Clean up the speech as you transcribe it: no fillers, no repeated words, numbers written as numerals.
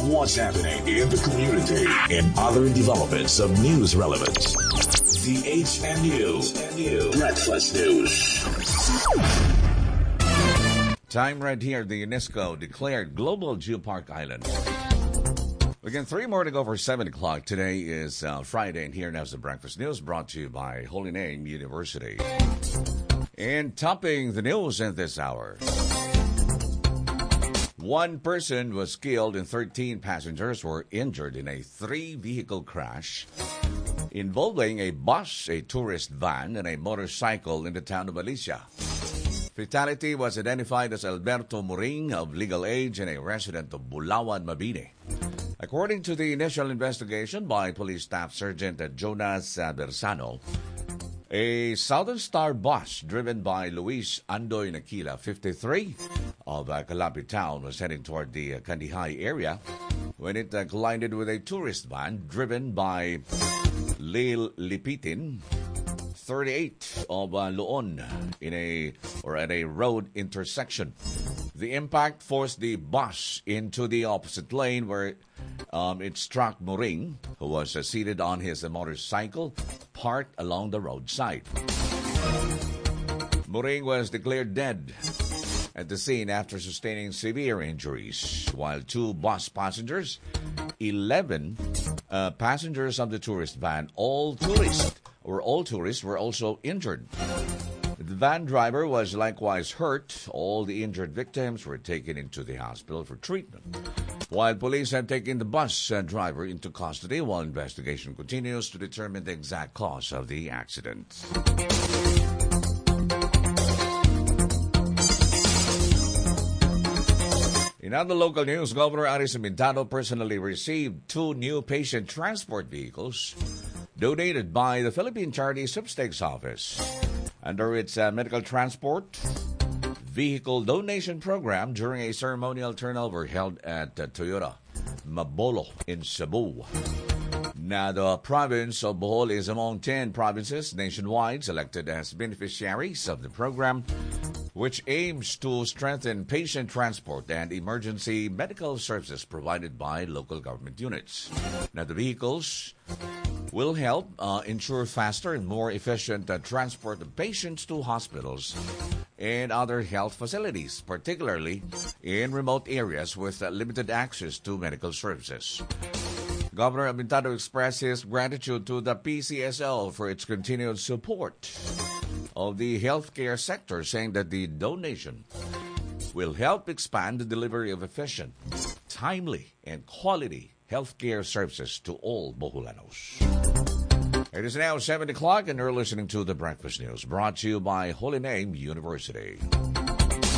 what's happening in the community and other developments of news relevance. The HNU Breakfast News. Time right here, the UNESCO declared Global Geopark Island. Again, 3 more to go for 7 o'clock. Today is Friday, and here now is the Breakfast News brought to you by Holy Name University. And topping the news in this hour, 1 person was killed and 13 passengers were injured in a 3-vehicle crash involving a bus, a tourist van, and a motorcycle in the town of Alicia. Fatality was identified as Alberto Muring, of legal age and a resident of Bulawan, Mabini. According to the initial investigation by Police Staff Sergeant Jonas Bersano, a Southern Star bus driven by Luis Andoy Nakila, 53, of Calapi Town, was heading toward the Kandihay area when it collided with a tourist van driven by Lil Lipitin, 38, of Loon at a road intersection. The impact forced the bus into the opposite lane where it struck Muring, who was seated on his motorcycle parked along the roadside. Muring was declared dead at the scene after sustaining severe injuries, while 2 bus passengers, 11 passengers of the tourist van, all tourists, were also injured. The van driver was likewise hurt. All the injured victims were taken into the hospital for treatment, while police have taken the bus driver into custody while investigation continues to determine the exact cause of the accident. In other local news, Governor Aris Mintano personally received 2 new patient transport vehicles donated by the Philippine Charity Sweepstakes Office under its medical transport vehicle donation program during a ceremonial turnover held at Toyota Mabolo in Cebu. Now, the province of Bohol is among 10 provinces nationwide selected as beneficiaries of the program, which aims to strengthen patient transport and emergency medical services provided by local government units. Now, the vehicles will help ensure faster and more efficient transport of patients to hospitals and other health facilities, particularly in remote areas with limited access to medical services. Governor Abintado expressed his gratitude to the PCSO for its continued support of the healthcare sector, saying that the donation will help expand the delivery of efficient, timely, and quality healthcare services to all Boholanos. It is now 7 o'clock, and you're listening to The Breakfast News, brought to you by Holy Name University.